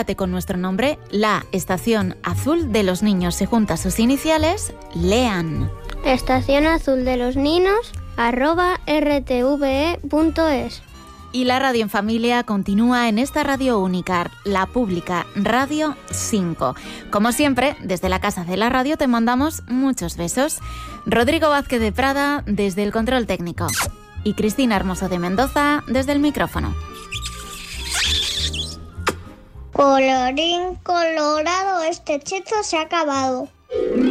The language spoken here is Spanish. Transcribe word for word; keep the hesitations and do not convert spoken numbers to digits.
Comunícate con nuestro nombre. La Estación Azul de los Niños se junta sus iniciales, LEAN. Estación Azul de los Niños, arroba r t v e punto es. Y la radio en familia continúa en esta radio única, la pública Radio cinco. Como siempre, desde la Casa de la Radio te mandamos muchos besos. Rodrigo Vázquez de Prada desde el control técnico y Cristina Hermoso de Mendoza desde el micrófono. Colorín colorado, este hechizo se ha acabado.